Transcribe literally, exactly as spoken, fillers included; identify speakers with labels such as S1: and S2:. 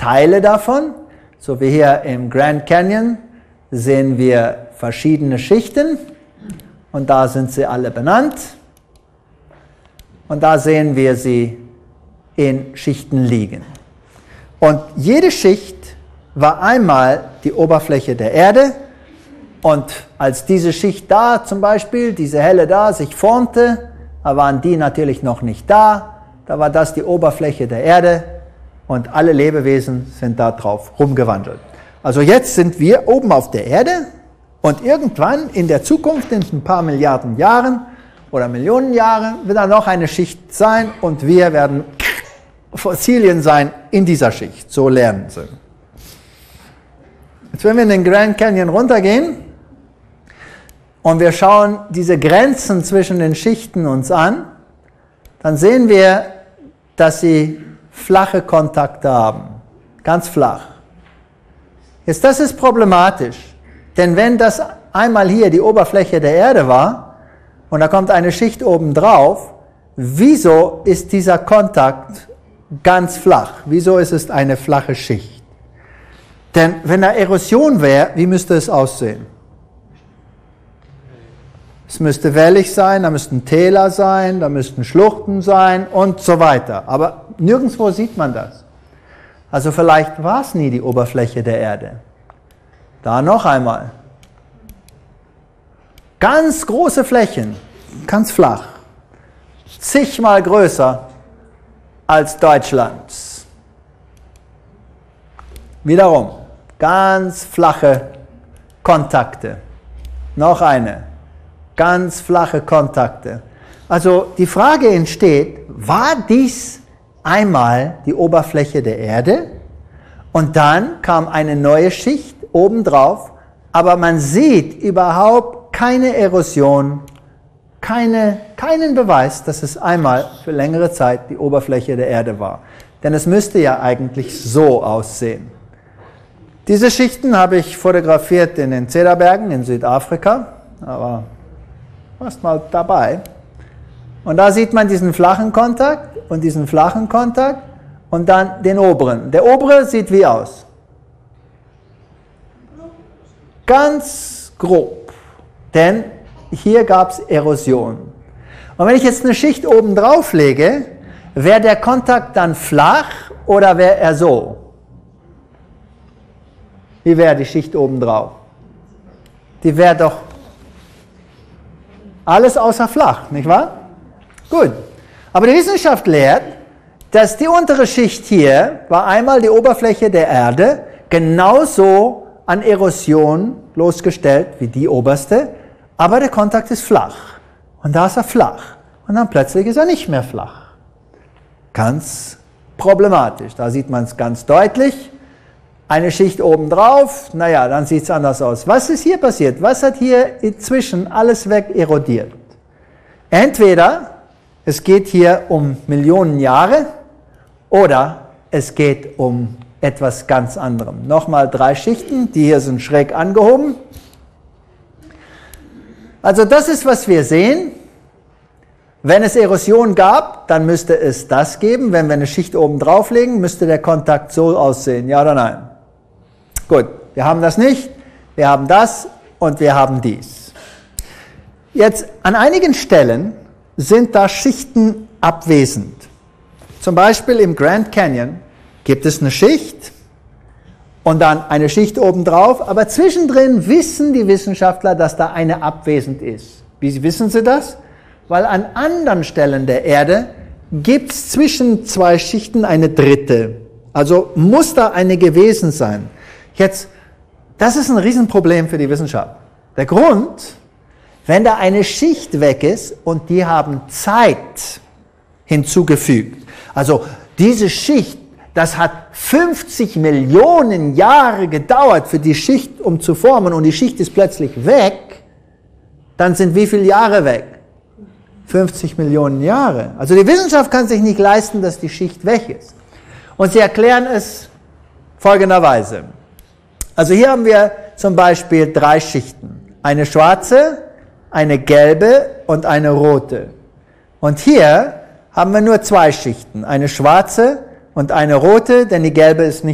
S1: Teile davon. So wie hier im Grand Canyon sehen wir verschiedene Schichten und da sind sie alle benannt. Und da sehen wir sie in Schichten liegen. Und jede Schicht war einmal die Oberfläche der Erde. Und als diese Schicht da zum Beispiel, diese helle da, sich formte, da waren die natürlich noch nicht da. Da war das die Oberfläche der Erde und alle Lebewesen sind da drauf rumgewandelt. Also jetzt sind wir oben auf der Erde und irgendwann in der Zukunft, in ein paar Milliarden Jahren oder Millionen Jahren, wird da noch eine Schicht sein und wir werden Fossilien sein in dieser Schicht. So lernen sie. Jetzt, wenn wir in den Grand Canyon runtergehen und wir schauen diese Grenzen zwischen den Schichten uns an, dann sehen wir, dass sie flache Kontakte haben. Ganz flach. Jetzt, das ist problematisch. Denn wenn das einmal hier die Oberfläche der Erde war und da kommt eine Schicht oben drauf, wieso ist dieser Kontakt ganz flach? Wieso ist es eine flache Schicht? Denn wenn da Erosion wäre, wie müsste es aussehen? Es müsste wellig sein, da müssten Täler sein, da müssten Schluchten sein und so weiter. Aber nirgendwo sieht man das. Also vielleicht war es nie die Oberfläche der Erde. Da noch einmal. Ganz große Flächen, ganz flach. Zigmal größer als Deutschland. Wiederum, ganz flache Kontakte. Noch eine. Ganz flache Kontakte. Also die Frage entsteht, war dies einmal die Oberfläche der Erde und dann kam eine neue Schicht obendrauf, aber man sieht überhaupt keine Erosion, keine, keinen Beweis, dass es einmal für längere Zeit die Oberfläche der Erde war. Denn es müsste ja eigentlich so aussehen. Diese Schichten habe ich fotografiert in den Cederbergen in Südafrika, aber warst mal dabei. Und da sieht man diesen flachen Kontakt und diesen flachen Kontakt und dann den oberen. Der obere sieht wie aus? Ganz grob, denn hier gab es Erosion. Und wenn ich jetzt eine Schicht oben drauf lege, wäre der Kontakt dann flach oder wäre er so? Wie wäre die Schicht oben drauf? Die wäre doch alles außer flach, nicht wahr? Gut. Aber die Wissenschaft lehrt, dass die untere Schicht hier war einmal die Oberfläche der Erde, genauso an Erosion bloßgestellt wie die oberste, aber der Kontakt ist flach. Und da ist er flach. Und dann plötzlich ist er nicht mehr flach. Ganz problematisch. Da sieht man es ganz deutlich. Eine Schicht oben drauf, naja, dann sieht es anders aus. Was ist hier passiert? Was hat hier inzwischen alles weg erodiert? Entweder es geht hier um Millionen Jahre oder es geht um etwas ganz anderem. Nochmal drei Schichten, die hier sind schräg angehoben. Also das ist, was wir sehen. Wenn es Erosion gab, dann müsste es das geben. Wenn wir eine Schicht oben drauflegen, müsste der Kontakt so aussehen. Ja oder nein? Gut, wir haben das nicht, wir haben das und wir haben dies. Jetzt an einigen Stellen sind da Schichten abwesend. Zum Beispiel im Grand Canyon gibt es eine Schicht und dann eine Schicht obendrauf, aber zwischendrin wissen die Wissenschaftler, dass da eine abwesend ist. Wie wissen sie das? Weil an anderen Stellen der Erde gibt es zwischen zwei Schichten eine dritte. Also muss da eine gewesen sein. Jetzt, das ist ein Riesenproblem für die Wissenschaft. Der Grund, wenn da eine Schicht weg ist und die haben Zeit hinzugefügt. Also diese Schicht, das hat fünfzig Millionen Jahre gedauert für die Schicht, um zu formen und die Schicht ist plötzlich weg, dann sind wie viele Jahre weg? fünfzig Millionen Jahre. Also die Wissenschaft kann sich nicht leisten, dass die Schicht weg ist. Und sie erklären es folgenderweise. Also hier haben wir zum Beispiel drei Schichten. Eine schwarze, eine gelbe und eine rote. Und hier haben wir nur zwei Schichten. Eine schwarze und eine rote, denn die gelbe ist nicht